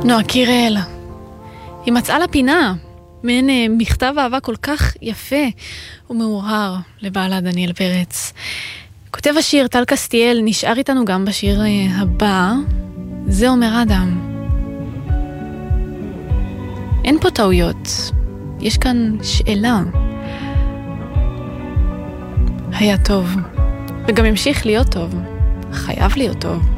נועה קירל, היא מצאה לה פינה, מעין מכתב אהבה כל כך יפה ומאוהר לבעלה דניאל פרץ. כותב השיר טל קסטיאל נשאר איתנו גם בשיר הבא, זה אומר אדם. אין פה טעויות, יש כאן שאלה. היה טוב, וגם המשיך להיות טוב, חייב להיות טוב.